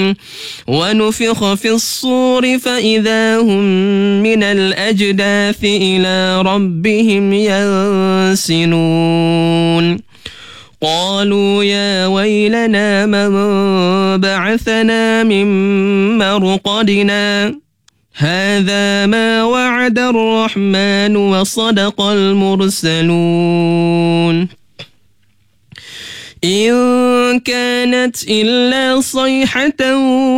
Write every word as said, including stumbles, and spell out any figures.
ونفخ في الصور فإذا هم من الأجداث إلى ربهم ينسلون قالوا يا ويلنا من بعثنا من مرقدنا هذا ما وعد الرحمن وصدق المرسلون إن كانت إلا صيحة